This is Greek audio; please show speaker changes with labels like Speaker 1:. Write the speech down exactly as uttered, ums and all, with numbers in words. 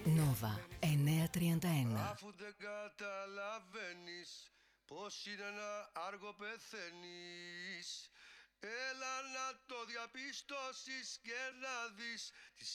Speaker 1: Νόβα εννιακόσια τριάντα ένα.
Speaker 2: Αφού δεν καταλαβαίνεις πως είναι ένα άργο πεθαίνεις, έλα να το διαπιστώσεις και να δεις τις